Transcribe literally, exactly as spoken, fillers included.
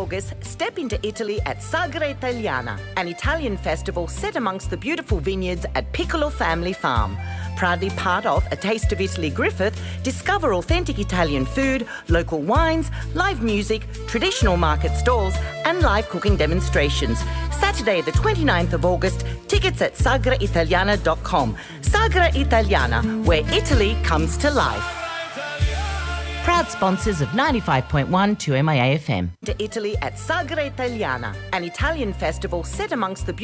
August, step into Italy at Sagra Italiana, an Italian festival set amongst the beautiful vineyards at Piccolo Family Farm. Proudly part of A Taste of Italy Griffith, discover authentic Italian food, local wines, live music, traditional market stalls and live cooking demonstrations. Saturday the twenty-ninth of August, tickets at sagra italiana dot com. Sagra Italiana, where Italy comes to life. Proud sponsors of ninety-five point one two M I A F M. To Italy at Sagra Italiana, an Italian festival set amongst the